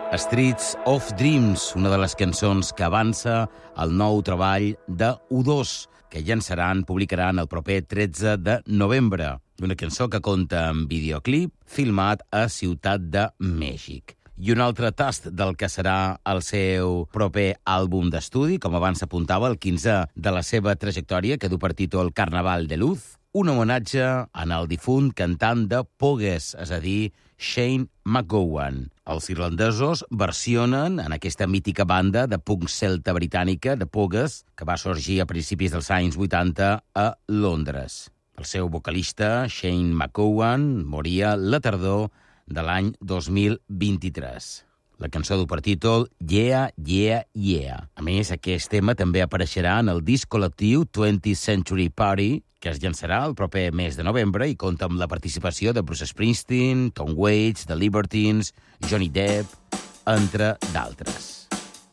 Streets of Dreams, una de les cançons que avança el nou treball de U2, que publicaran el proper 13 de novembre. Una cançó que compta amb videoclip filmat a Ciutat de Mèxic. I un altre tast del que serà el seu proper àlbum d'estudi, com abans s'apuntava, el 15 de la seva trajectòria, que du per títol Carnaval de Luz, un homenatge en el difunt cantant de Pogues, és a dir, Shane MacGowan. Els irlandesos versionen en aquesta mítica banda de punk celta britànica de Pogues, que va sorgir a principis dels anys 80 a Londres. El seu vocalista, Shane MacGowan, moria la tardor de l'any 2023. La cançó du per títol Yeah, Yeah, Yeah. A més, aquest tema també apareixerà en el disc col·lectiu 20th Century Party, que es llançarà el proper mes de novembre i compta amb la participació de Bruce Springsteen, Tom Waits, The Libertines, Johnny Depp, entre d'altres.